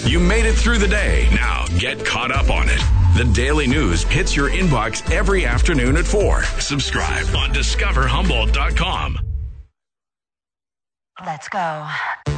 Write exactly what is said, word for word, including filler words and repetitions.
You made it through the day. Now get caught up on it. The Daily News hits your inbox every afternoon at four. Subscribe on discover humboldt dot com. Let's go.